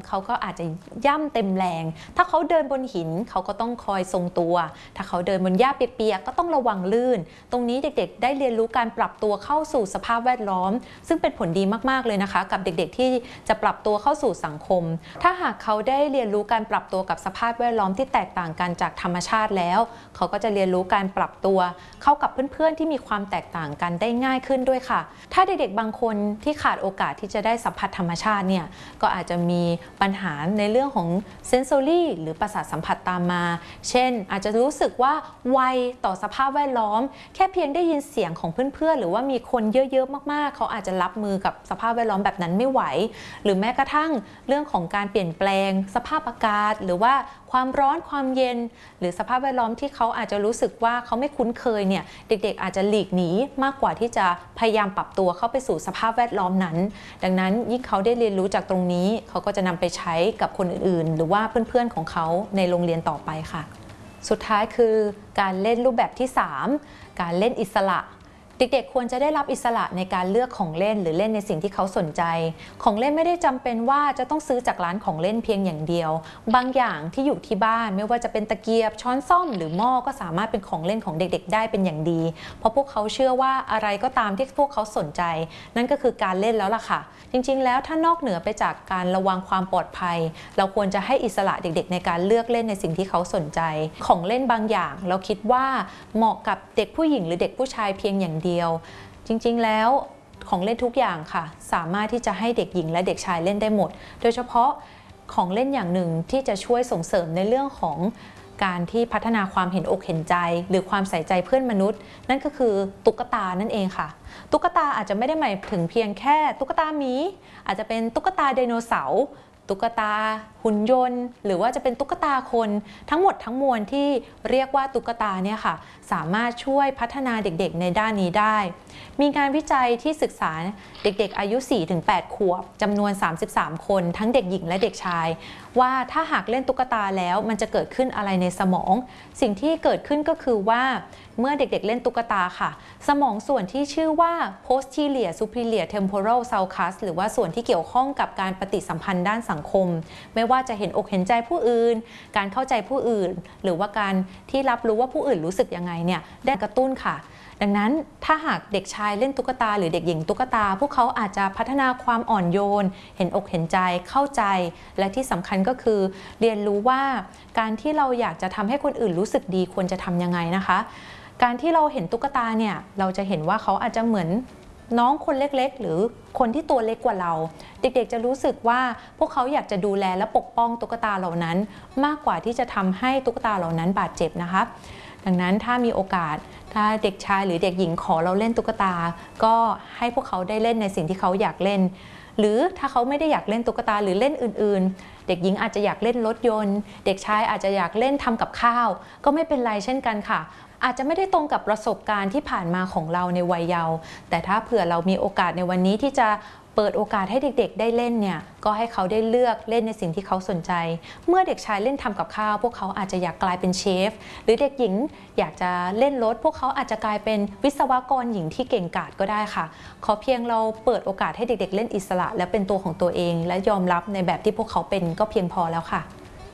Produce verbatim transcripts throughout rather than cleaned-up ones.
เขาก็อาจจะย่ำเต็มแรงถ้าเขาเดินบนหินเขาก็ต้องคอยทรงตัวถ้าเขาเดินบนหญ้าเปียกๆก็ต้องระวังลื่นตรงนี้เด็กๆได้เรียนรู้การปรับตัวเข้าสู่สภาพแวดล้อมซึ่งเป็นผลดีมากๆเลยนะคะกับเด็กๆที่จะปรับตัวเข้าสู่สังคมถ้าหากเขาได้เรียนรู้การปรับตัวกับสภาพแวดล้อมที่แตกต่างกันจากธรรมชาติแล้วเขาก็จะเรียนรู้การปรับตัวเข้ากับเพื่อนๆที่มีความแตกต่างกันได้ง่ายขึ้นด้วยค่ะถ้าเด็กๆบางคนที่ขาดโอกาสที่จะได้สัมผัสธรรมชาติเนี่ยก็อาจจะมีปัญหาในเรื่องของเซนโซรี่หรือประสาทสัมผัสตามมาเช่นอาจจะรู้สึกว่าไวต่อสภาพแวดล้อมแค่เพียงได้ยินเสียงของเพื่อนๆหรือว่ามีคนเยอะๆมากๆเขาอาจจะรับมือกับสภาพแวดล้อมแบบนั้นไม่ไหวหรือแม้กระทั่งเรื่องของการเปลี่ยนแปลงสภาพอากาศหรือว่าความร้อนความเย็นหรือสภาพแวดล้อมที่เขาอาจจะรู้สึกว่าเขาไม่คุ้นเคยเนี่ยเด็กๆอาจจะหลีกหนีมากกว่าที่จะพยายามปรับตัวเข้าไปสู่สภาพแวดล้อมนั้นดังนั้นยิ่งเขาได้เรียนรู้จากตรงนี้เขาก็จะนำไปใช้กับคนอื่นๆหรือว่าเพื่อนๆของเขาในโรงเรียนต่อไปค่ะสุดท้ายคือการเล่นรูปแบบที่สามการเล่นอิสระเด็กๆควรจะได้รับอิสระในการเลือกของเล่นหรือเล่นในสิ่งที่เขาสนใจของเล่นไม่ได้จำเป็นว่าจะต้องซื้อจากร้านของเล่นเพียงอย่างเดียวบางอย่างที่อยู่ที่บ้านไม่ว่าจะเป็นตะเกียบช้อนส้อมหรือหม้อก็สามารถเป็นของเล่นของเด็กๆได้เป็นอย่างดีเพราะพวกเขาเชื่อว่าอะไรก็ตามที่พวกเขาสนใจนั่นก็คือการเล่นแล้วล่ะค่ะจริงๆแล้วถ้านอกเหนือไปจากการระวังความปลอดภัยเราควรจะให้อิสระเด็กๆในการเลือกเล่นในสิ่งที่เขาสนใจของเล่นบางอย่างเราคิดว่าเหมาะกับเด็กผู้หญิงหรือเด็กผู้ชายเพียงอย่างเดียวจริงๆแล้วของเล่นทุกอย่างค่ะสามารถที่จะให้เด็กหญิงและเด็กชายเล่นได้หมดโดยเฉพาะของเล่นอย่างหนึ่งที่จะช่วยส่งเสริมในเรื่องของการที่พัฒนาความเห็นอกเห็นใจหรือความใส่ใจเพื่อนมนุษย์นั่นก็คือตุ๊กตานั่นเองค่ะตุ๊กตาอาจจะไม่ได้หมายถึงเพียงแค่ตุ๊กตาหมีอาจจะเป็นตุ๊กตาไดโนเสาร์ตุ๊กตาหุ่นยนต์หรือว่าจะเป็นตุ๊กตาคนทั้งหมดทั้งมวลที่เรียกว่าตุ๊กตาเนี่ยค่ะสามารถช่วยพัฒนาเด็กๆในด้านนี้ได้มีงานวิจัยที่ศึกษาเด็กๆอายุ สี่ถึงแปด ขวบจำนวนสามสิบสามคนทั้งเด็กหญิงและเด็กชายว่าถ้าหากเล่นตุ๊กตาแล้วมันจะเกิดขึ้นอะไรในสมองสิ่งที่เกิดขึ้นก็คือว่าเมื่อเด็กๆเล่นตุ๊กตาค่ะสมองส่วนที่ชื่อว่า posterior superior temporal sulcus หรือว่าส่วนที่เกี่ยวข้องกับการปฏิสัมพันธ์ด้านสังคมไม่ว่าจะเห็นอกเห็นใจผู้อื่นการเข้าใจผู้อื่นหรือว่าการที่รับรู้ว่าผู้อื่นรู้สึกยังไงเนี่ยได้กระตุ้นค่ะดังนั้นถ้าหากเด็กชายเล่นตุ๊กตาหรือเด็กหญิงตุ๊กตาพวกเขาอาจจะพัฒนาความอ่อนโยนเห็นอกเห็นใจเข้าใจและที่สำคัญก็คือเรียนรู้ว่าการที่เราอยากจะทำให้คนอื่นรู้สึกดีควรจะทำยังไงนะคะการที่เราเห็นตุ๊กตาเนี่ยเราจะเห็นว่าเขาอาจจะเหมือนน้องคนเล็กๆหรือคนที่ตัวเล็กกว่าเราเด็กๆจะรู้สึกว่าพวกเขาอยากจะดูแลและปกป้องตุ๊กตาเหล่านั้นมากกว่าที่จะทำให้ตุ๊กตาเหล่านั้นบาดเจ็บนะคะดังนั้นถ้ามีโอกาสถ้าเด็กชายหรือเด็กหญิงขอเราเล่นตุ๊กตาก็ให้พวกเขาได้เล่นในสิ่งที่เขาอยากเล่นหรือถ้าเขาไม่ได้อยากเล่นตุ๊กตาหรือเล่นอื่นๆเด็กหญิงอาจจะอยากเล่นรถยนต์เด็กชายอาจจะอยากเล่นทำกับข้าวก็ไม่เป็นไรเช่นกันค่ะอาจจะไม่ได้ตรงกับประสบการณ์ที่ผ่านมาของเราในวัยเยาว์แต่ถ้าเผื่อเรามีโอกาสในวันนี้ที่จะเปิดโอกาสให้เด็กๆได้เล่นเนี่ยก็ให้เขาได้เลือกเล่นในสิ่งที่เขาสนใจเมื่อเด็กชายเล่นทำกับข้าวพวกเขาอาจจะอยากกลายเป็นเชฟหรือเด็กหญิงอยากจะเล่นรถพวกเขาอาจจะกลายเป็นวิศวกรหญิงที่เก่งกาจก็ได้ค่ะขอเพียงเราเปิดโอกาสให้เด็กๆเล่นอิสระและเป็นตัวของตัวเองและยอมรับในแบบที่พวกเขาเป็นก็เพียงพอแล้วค่ะ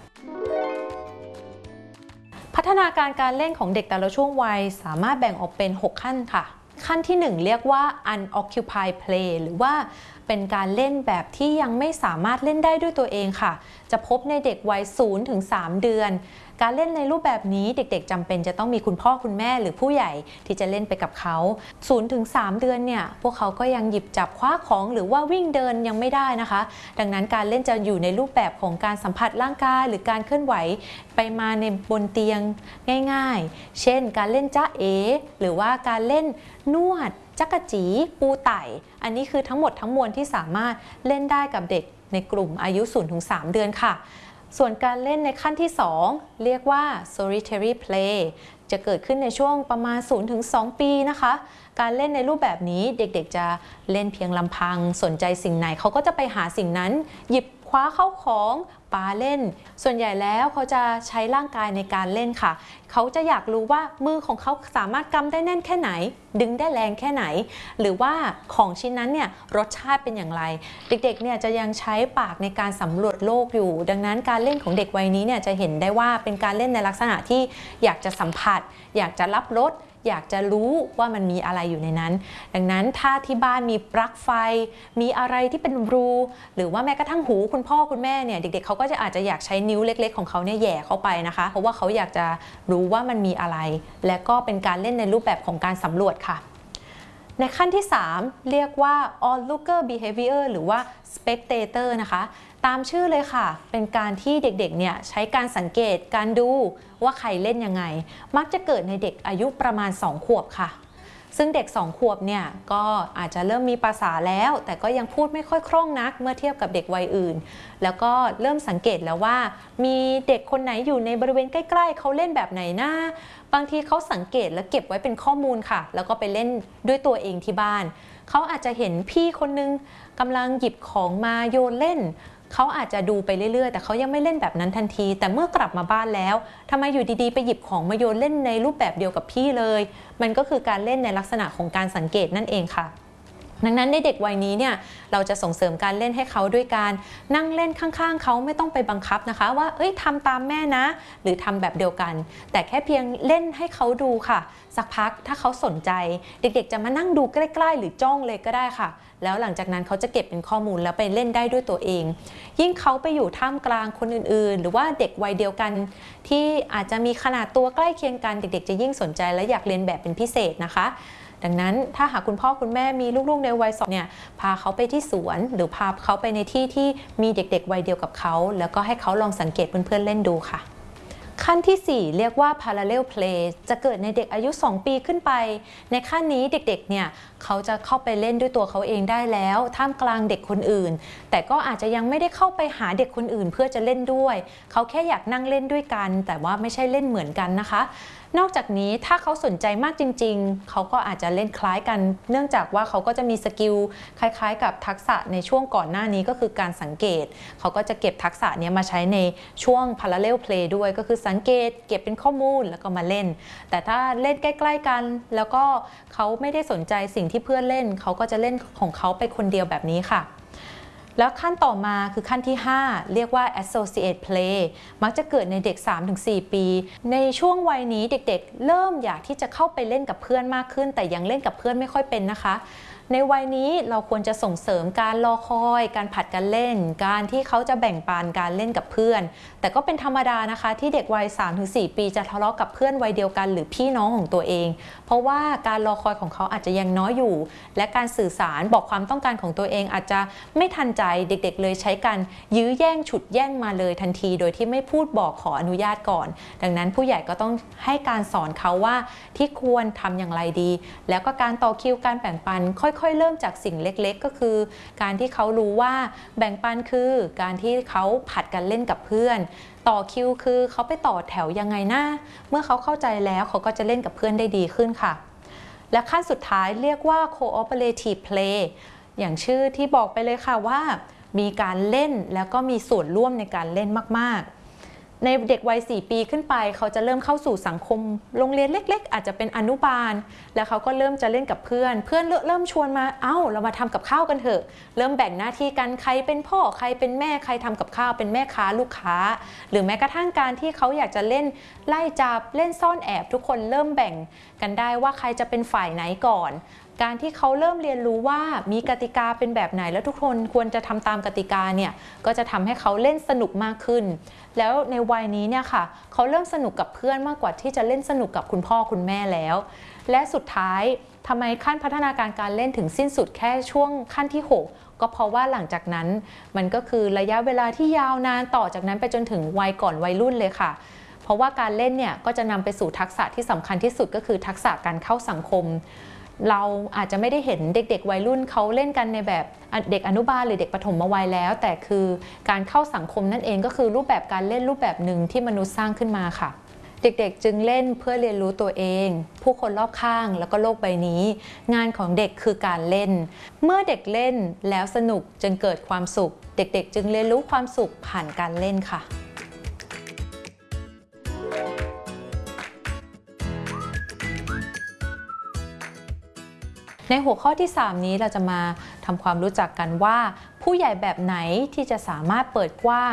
พัฒนาการการเล่นของเด็กแต่ละช่วงวัยสามารถแบ่งออกเป็นหกขั้นค่ะขั้นที่หนึ่งเรียกว่า unoccupied play หรือว่าเป็นการเล่นแบบที่ยังไม่สามารถเล่นได้ด้วยตัวเองค่ะจะพบในเด็กวัย ศูนย์ถึงสาม เดือนการเล่นในรูปแบบนี้เด็กๆจำเป็นจะต้องมีคุณพ่อคุณแม่หรือผู้ใหญ่ที่จะเล่นไปกับเขา ศูนย์ถึงสาม เดือนเนี่ยพวกเขาก็ยังหยิบจับคว้าของหรือว่าวิ่งเดินยังไม่ได้นะคะดังนั้นการเล่นจะอยู่ในรูปแบบของการสัมผัสร่างกายหรือการเคลื่อนไหวไปมาในบนเตียงง่ายๆเช่นการเล่นจ๊ะเอ๋หรือว่าการเล่นนวดจักรจีปูไต่อันนี้คือทั้งหมดทั้งมวลที่สามารถเล่นได้กับเด็กในกลุ่มอายุ ศูนย์ถึงสาม เดือนค่ะส่วนการเล่นในขั้นที่สองเรียกว่า solitary play จะเกิดขึ้นในช่วงประมาณ ศูนย์ถึงสอง ปีนะคะการเล่นในรูปแบบนี้เด็กๆจะเล่นเพียงลำพังสนใจสิ่งไหนเขาก็จะไปหาสิ่งนั้นหยิบคว้าเข้าของปาเล่นส่วนใหญ่แล้วเขาจะใช้ร่างกายในการเล่นค่ะเขาจะอยากรู้ว่ามือของเขาสามารถกำได้แน่นแค่ไหนดึงได้แรงแค่ไหนหรือว่าของชิ้นนั้นเนี่ยรสชาติเป็นอย่างไรเด็กๆเนี่ยจะยังใช้ปากในการสำรวจโลกอยู่ดังนั้นการเล่นของเด็กวัยนี้เนี่ยจะเห็นได้ว่าเป็นการเล่นในลักษณะที่อยากจะสัมผัสอยากจะรับรสอยากจะรู้ว่ามันมีอะไรอยู่ในนั้นดังนั้นถ้าที่บ้านมีปลั๊กไฟมีอะไรที่เป็นรูหรือว่าแม้กระทั่งหูคุณพ่อคุณแม่เนี่ยเด็กๆเขาก็จะอาจจะอยากใช้นิ้วเล็กๆของเขาเนี่ยแหย่เข้าไปนะคะเพราะว่าเขาอยากจะรู้ว่ามันมีอะไรและก็เป็นการเล่นในรูปแบบของการสำรวจค่ะในขั้นที่สามเรียกว่า onlooker behavior หรือว่า spectator นะคะตามชื่อเลยค่ะเป็นการที่เด็กๆเนี่ยใช้การสังเกตการดูว่าใครเล่นยังไงมักจะเกิดในเด็กอายุประมาณสองขวบค่ะซึ่งเด็กสองขวบเนี่ยก็อาจจะเริ่มมีภาษาแล้วแต่ก็ยังพูดไม่ค่อยคล่องนักเมื่อเทียบกับเด็กวัยอื่นแล้วก็เริ่มสังเกตแล้วว่ามีเด็กคนไหนอยู่ในบริเวณใกล้ๆเขาเล่นแบบไหนนะบางทีเขาสังเกตและเก็บไว้เป็นข้อมูลค่ะแล้วก็ไปเล่นด้วยตัวเองที่บ้านเขาอาจจะเห็นพี่คนนึงกำลังหยิบของมาโยนเล่นเขาอาจจะดูไปเรื่อยๆแต่เขายังไม่เล่นแบบนั้นทันทีแต่เมื่อกลับมาบ้านแล้วทำไมอยู่ดีๆไปหยิบของมาโยนเล่นในรูปแบบเดียวกับพี่เลยมันก็คือการเล่นในลักษณะของการสังเกตนั่นเองค่ะดังนั้นในเด็กวัยนี้เนี่ยเราจะส่งเสริมการเล่นให้เขาด้วยการนั่งเล่นข้างๆเขาไม่ต้องไปบังคับนะคะว่าเอ้ยทำตามแม่นะหรือทำแบบเดียวกันแต่แค่เพียงเล่นให้เขาดูค่ะสักพักถ้าเขาสนใจเด็กๆจะมานั่งดูใกล้ๆหรือจ้องเลยก็ได้ค่ะแล้วหลังจากนั้นเขาจะเก็บเป็นข้อมูลแล้วไปเล่นได้ด้วยตัวเองยิ่งเขาไปอยู่ท่ามกลางคนอื่นๆหรือว่าเด็กวัยเดียวกันที่อาจจะมีขนาดตัวใกล้เคียงกันเด็กๆจะยิ่งสนใจและอยากเรียนแบบเป็นพิเศษนะคะดังนั้นถ้าหากคุณพ่อคุณแม่มีลูกๆในวัยสองเนี่ยพาเขาไปที่สวนหรือพาเขาไปในที่ที่มีเด็กๆวัยเดียวกับเขาแล้วก็ให้เขาลองสังเกตเพื่อนๆเล่นดูค่ะขั้นที่สี่เรียกว่า parallel play จะเกิดในเด็กอายุสองปีขึ้นไปในขั้นนี้เด็กๆเนี่ยเขาจะเข้าไปเล่นด้วยตัวเขาเองได้แล้วท่ามกลางเด็กคนอื่นแต่ก็อาจจะยังไม่ได้เข้าไปหาเด็กคนอื่นเพื่อจะเล่นด้วยเขาแค่อยากนั่งเล่นด้วยกันแต่ว่าไม่ใช่เล่นเหมือนกันนะคะนอกจากนี้ถ้าเขาสนใจมากจริงๆเขาก็อาจจะเล่นคล้ายกันเนื่องจากว่าเขาก็จะมีสกิลคล้ายๆกับทักษะในช่วงก่อนหน้านี้ก็คือการสังเกตเขาก็จะเก็บทักษะนี้มาใช้ในช่วง parallel play ด้วยก็คือสังเกตเก็บเป็นข้อมูลแล้วก็มาเล่นแต่ถ้าเล่นใกล้ๆกันแล้วก็เขาไม่ได้สนใจสิ่งที่เพื่อนเล่นเขาก็จะเล่นของเขาไปคนเดียวแบบนี้ค่ะแล้วขั้นต่อมาคือขั้นที่ห้าเรียกว่า associate play มักจะเกิดในเด็ก สามถึงสี่ ปีในช่วงวัยนี้เด็กๆเริ่มอยากที่จะเข้าไปเล่นกับเพื่อนมากขึ้นแต่ยังเล่นกับเพื่อนไม่ค่อยเป็นนะคะในวัยนี้เราควรจะส่งเสริมการรอคอยการผัดกันเล่นการที่เขาจะแบ่งปันการเล่นกับเพื่อนแต่ก็เป็นธรรมดานะคะที่เด็กวัย สามถึงสี่ ปีจะทะเลาะกับเพื่อนวัยเดียวกันหรือพี่น้องของตัวเองเพราะว่าการรอคอยของเขาอาจจะยังน้อยอยู่และการสื่อสารบอกความต้องการของตัวเองอาจจะไม่ทันใจเด็กๆเลยใช้การยื้อแย่งฉุดแย่งมาเลยทันทีโดยที่ไม่พูดบอกขออนุญาตก่อนดังนั้นผู้ใหญ่ก็ต้องให้การสอนเขาว่าที่ควรทำอย่างไรดีแล้วก็การต่อคิวการแบ่งปันค่อยๆเริ่มจากสิ่งเล็กๆก็คือการที่เขารู้ว่าแบ่งปันคือการที่เขาผัดกันเล่นกับเพื่อนต่อคิวคือเขาไปต่อแถวยังไงนะเมื่อเขาเข้าใจแล้วเขาก็จะเล่นกับเพื่อนได้ดีขึ้นค่ะและขั้นสุดท้ายเรียกว่า cooperative play อย่างชื่อที่บอกไปเลยค่ะว่ามีการเล่นแล้วก็มีส่วนร่วมในการเล่นมากๆในเด็กวัยสี่ปีขึ้นไปเขาจะเริ่มเข้าสู่สังคมโรงเรียนเล็กๆอาจจะเป็นอนุบาลแล้วเขาก็เริ่มจะเล่นกับเพื่อนเพื่อนเริ่มชวนมาเอ้าเรามาทำกับข้าวกันเถอะเริ่มแบ่งหน้าที่กันใครเป็นพ่อใครเป็นแม่ใครทำกับข้าวเป็นแม่ค้าลูกค้าหรือแม้กระทั่งการที่เขาอยากจะเล่นไล่จับเล่นซ่อนแอบทุกคนเริ่มแบ่งกันได้ว่าใครจะเป็นฝ่ายไหนก่อนการที่เขาเริ่มเรียนรู้ว่ามีกติกาเป็นแบบไหนแล้วทุกคนควรจะทำตามกติกาเนี่ยก็จะทำให้เขาเล่นสนุกมากขึ้นแล้วในวัยนี้เนี่ยค่ะเขาเริ่มสนุกกับเพื่อนมากกว่าที่จะเล่นสนุกกับคุณพ่อคุณแม่แล้วและสุดท้ายทำไมขั้นพัฒนาการการเล่นถึงสิ้นสุดแค่ช่วงขั้นที่หกก็เพราะว่าหลังจากนั้นมันก็คือระยะเวลาที่ยาวนานต่อจากนั้นไปจนถึงวัยก่อนวัยรุ่นเลยค่ะเพราะว่าการเล่นเนี่ยก็จะนำไปสู่ทักษะที่สำคัญที่สุดก็คือทักษะการเข้าสังคมเราอาจจะไม่ได้เห็นเด็กๆวัยรุ่นเขาเล่นกันในแบบเด็กอนุบาลหรือเด็กปฐมวัยแล้วแต่คือการเข้าสังคมนั่นเองก็คือรูปแบบการเล่นรูปแบบหนึ่งที่มนุษย์สร้างขึ้นมาค่ะเด็กๆจึงเล่นเพื่อเรียนรู้ตัวเอง ผู้คนรอบข้างแล้วก็โลกใบนี้ งานของเด็กคือการเล่น เมื่อเด็กเล่นแล้วสนุกจนเกิดความสุข เด็กๆจึงเรียนรู้ความสุขผ่านการเล่นค่ะในหัวข้อที่สามนี้เราจะมาทำความรู้จักกันว่าผู้ใหญ่แบบไหนที่จะสามารถเปิดกว้าง